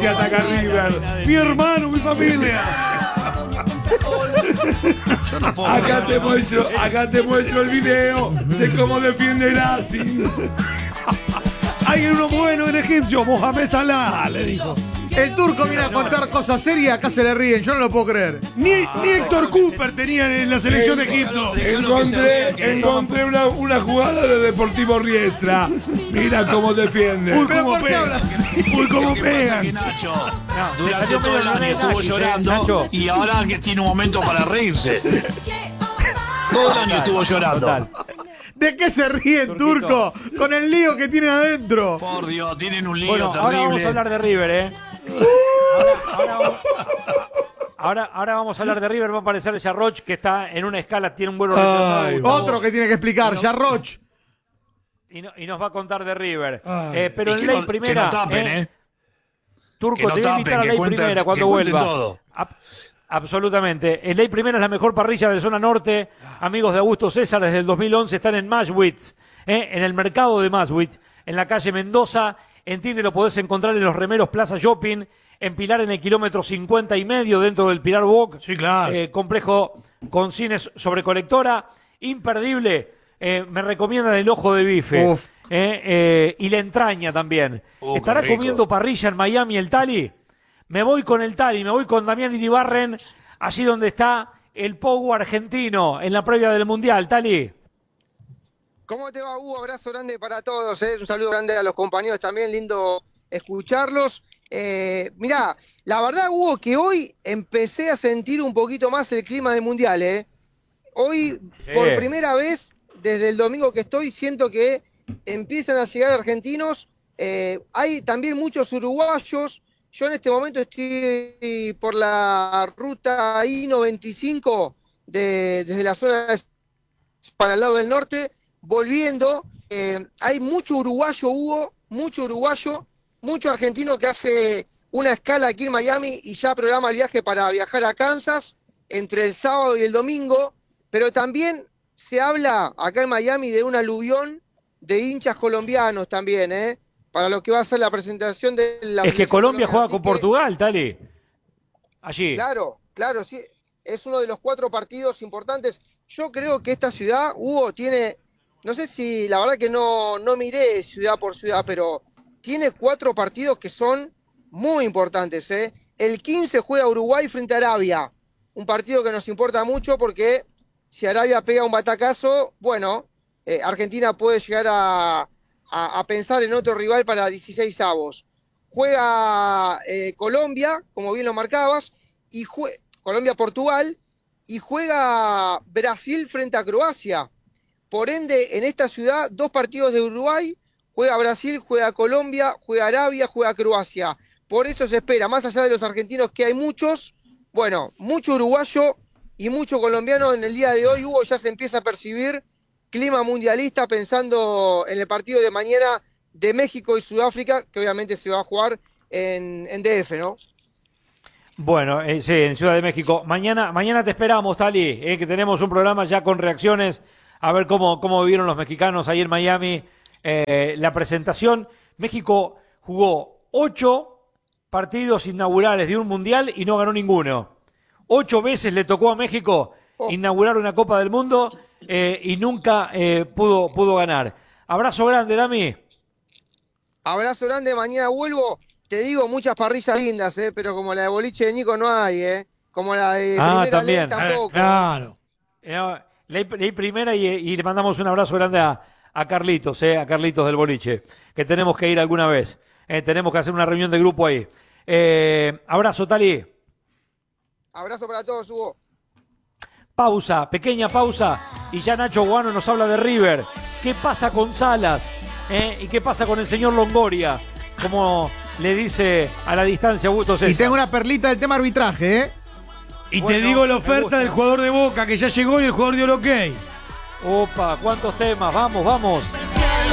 si ataca River. Mi hermano, mi familia. Yo no puedo Acá te muestro el video de cómo defiende Racing. Hay uno bueno en egipcio, Mohamed Salah, le dijo. El turco viene a contar cosas serias, acá se le ríen, yo no lo puedo creer. Ni Héctor Cooper tenían en la selección de Egipto. Encontré una jugada de Deportivo Riestra. Mira cómo defiende. Uy, ¿pero por qué hablas? Uy, cómo que pegan. Nacho, No, durante salió todo el medio año estuvo Nacho, llorando Nacho. y ahora que tiene un momento para reírse. Todo el año estuvo llorando. Total. ¿De qué se ríen, turco? Con el lío que tienen adentro. Por Dios, tienen un lío Bueno, terrible. ahora vamos a hablar de River, Ahora vamos a hablar de River. Va a aparecer Yarroch, que está en una escala, tiene un vuelo retrasado. Ay, Otro que tiene que explicar, Yarroch. Y nos va a contar de River. Ay. Pero Y en que ley no- primera. que no tapen, Turco, Que no te voy a invitar a tapen, ley que cuenten- primera cuando que cuenten vuelva. todo. Absolutamente. En ley primera es la mejor parrilla de zona norte. Amigos de Augusto César, desde el 2011 están en Maschwitz, en el mercado de Maschwitz, en la calle Mendoza. En Tigre lo podés encontrar en los remeros Plaza Shopping, en Pilar en el kilómetro 50 y medio dentro del Pilar Walk. Sí, claro. Complejo con cines sobre colectora. Imperdible. Me recomiendan el ojo de bife. Uf. Y la entraña también. Qué ¿Estará rico. comiendo parrilla en Miami el Tali? Me voy con el Tali, me voy con Damián Iribarren, allí donde está el Pogo argentino en la previa del Mundial. Tali. ¿Cómo te va, Hugo? Abrazo grande para todos, ¿eh? Un saludo grande a los compañeros también, lindo escucharlos. Mirá, la verdad, Hugo, que hoy empecé a sentir un poquito más el clima del Mundial, ¿eh? Hoy, por primera vez, desde el domingo que estoy, siento que empiezan a llegar argentinos. Hay también muchos uruguayos. Yo en este momento estoy por la ruta I-95 desde la zona para el lado del norte, volviendo. Hay mucho uruguayo, Hugo, mucho argentino que hace una escala aquí en Miami y ya programa el viaje para viajar a Kansas entre el sábado y el domingo, pero también se habla acá en Miami de un aluvión de hinchas colombianos también, para lo que va a ser la presentación de la... Es que Colombia juega con Así que, Portugal, Tali. Allí. Claro, sí, es uno de los 4 partidos importantes. Yo creo que esta ciudad, Hugo, tiene, no sé si, la verdad que no miré ciudad por ciudad, pero tiene 4 partidos que son muy importantes, ¿eh? El 15 juega Uruguay frente a Arabia, un partido que nos importa mucho porque si Arabia pega un batacazo, bueno, Argentina puede llegar a pensar en otro rival para 16avos. Juega Colombia, como bien lo marcabas, y Colombia-Portugal, y juega Brasil frente a Croacia. Por ende, en esta ciudad, 2 partidos de Uruguay, juega Brasil, juega Colombia, juega Arabia, juega Croacia. Por eso se espera, más allá de los argentinos que hay muchos, bueno, mucho uruguayo y mucho colombiano en el día de hoy, Hugo, ya se empieza a percibir clima mundialista pensando en el partido de mañana de México y Sudáfrica, que obviamente se va a jugar en DF, ¿no? Bueno, sí, en Ciudad de México. Mañana te esperamos, Tali, que tenemos un programa ya con reacciones, a ver cómo vivieron los mexicanos ahí en Miami. La presentación, México jugó 8 partidos inaugurales de un mundial y no ganó ninguno. 8 veces le tocó a México inaugurar una Copa del Mundo y nunca pudo ganar. Abrazo grande, Dami. Abrazo grande, mañana vuelvo. Te digo, muchas parrillas lindas, pero como la de boliche de Nico no hay, como la de primera también. ley tampoco. Claro. Leí primera y le mandamos un abrazo grande a Carlitos, a Carlitos del boliche, que tenemos que ir alguna vez. Tenemos que hacer una reunión de grupo ahí. Abrazo, Tali. Abrazo para todos, Hugo. Pausa, pequeña pausa, y ya Nacho Guano nos habla de River. ¿Qué pasa con Salas? ¿Y qué pasa con el señor Longoria? Como le dice a la distancia Augusto César. Y tengo una perlita del tema arbitraje, ¿eh? Y Bueno, te digo la me oferta gusta. del jugador de Boca que ya llegó y el jugador dio el ok. Opa, cuántos temas, vamos.